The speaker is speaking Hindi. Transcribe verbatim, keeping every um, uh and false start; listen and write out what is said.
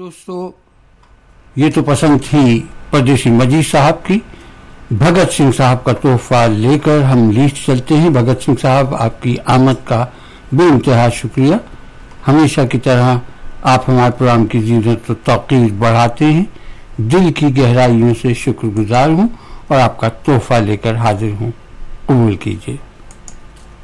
दोस्तों, ये तो पसंद थी परदेसी मजीद साहब की। भगत सिंह साहब का तोहफा लेकर हम लिस्ट चलते हैं। भगत सिंह साहब, आपकी आमद का बेइंतहा शुक्रिया। हमेशा की तरह आप हमारे प्रोग्राम की जीनत और तौकीर बढ़ाते हैं। दिल की गहराइयों से शुक्रगुजार हूँ और आपका तोहफा लेकर हाजिर हूँ, कबूल कीजिए।